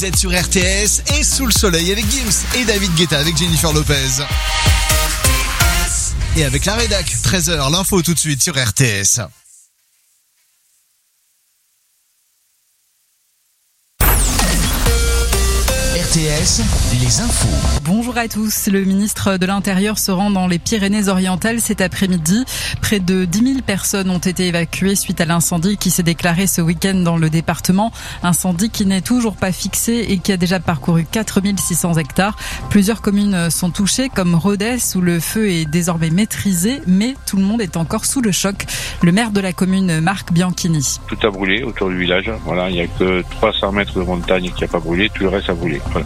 Vous êtes sur RTS et sous le soleil avec Gims et David Guetta avec Jennifer Lopez. Et avec la rédac, 13h, l'info tout de suite sur RTS. RTS, les infos. Bonjour à tous. Le ministre de l'Intérieur se rend dans les Pyrénées-Orientales cet après-midi. Près de 10 000 personnes ont été évacuées suite à l'incendie qui s'est déclaré ce week-end dans le département. Incendie qui n'est toujours pas fixé et qui a déjà parcouru 4 600 hectares. Plusieurs communes sont touchées comme Rodez où le feu est désormais maîtrisé, mais tout le monde est encore sous le choc. Le maire de la commune, Marc Bianchini. Tout a brûlé autour du village. Voilà, il n'y a que 300 mètres de montagne qui n'a pas brûlé, tout le reste a brûlé. Voilà.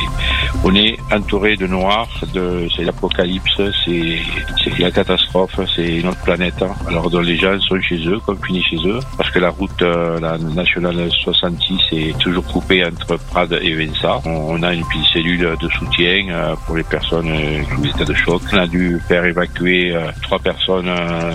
On est entouré de noir, c'est l'apocalypse, c'est la catastrophe, c'est notre planète. Alors donc les gens sont chez eux, confinés chez eux, parce que la route, la nationale 66 est toujours coupée entre Prades et Vinça. On a une petite cellule de soutien pour les personnes qui ont état de choc. On a dû faire évacuer 3 personnes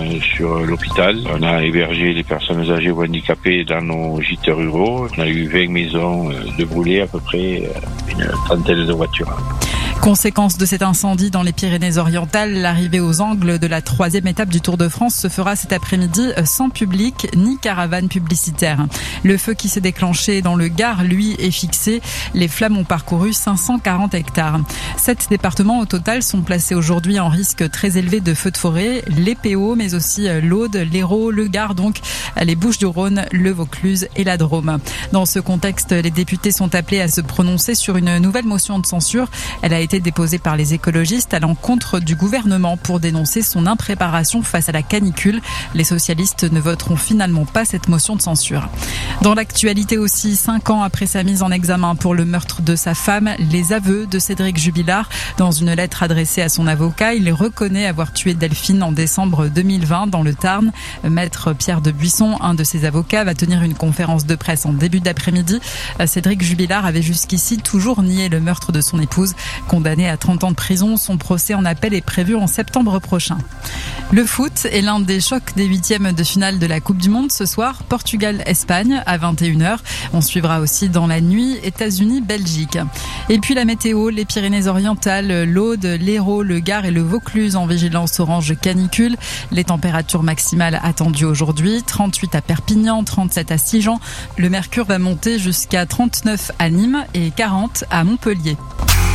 sur l'hôpital. On a hébergé les personnes âgées ou handicapées dans nos gîtes ruraux. On a eu 20 maisons de brûlées à peu près, une trentaine de voitures. Conséquence de cet incendie dans les Pyrénées-Orientales, l'arrivée aux Angles de la 3e étape du Tour de France se fera cet après-midi sans public ni caravane publicitaire. Le feu qui s'est déclenché dans le Gard, lui, est fixé. Les flammes ont parcouru 540 hectares. 7 départements au total sont placés aujourd'hui en risque très élevé de feux de forêt. Les PO, mais aussi l'Aude, l'Hérault, le Gard, donc les Bouches-du-Rhône, le Vaucluse et la Drôme. Dans ce contexte, les députés sont appelés à se prononcer sur une nouvelle motion de censure. Elle a été déposée par les écologistes à l'encontre du gouvernement pour dénoncer son impréparation face à la canicule. Les socialistes ne voteront finalement pas cette motion de censure. Dans l'actualité aussi, 5 ans après sa mise en examen pour le meurtre de sa femme, les aveux de Cédric Jubilard. Dans une lettre adressée à son avocat, il reconnaît avoir tué Delphine en décembre 2020 dans le Tarn. Maître Pierre de Buisson, un de ses avocats, va tenir une conférence de presse en début d'après-midi. Cédric Jubilard avait jusqu'ici toujours nié le meurtre de son épouse. Condamné à 30 ans de prison, son procès en appel est prévu en septembre prochain. Le foot est l'un des chocs des 8e de finale de la Coupe du Monde ce soir. Portugal-Espagne à 21h. On suivra aussi dans la nuit États-Unis-Belgique. Et puis la météo, les Pyrénées-Orientales, l'Aude, l'Hérault, le Gard et le Vaucluse en vigilance orange canicule. Les températures maximales attendues aujourd'hui, 38 à Perpignan, 37 à Sigean. Le mercure va monter jusqu'à 39 à Nîmes et 40 à Montpellier.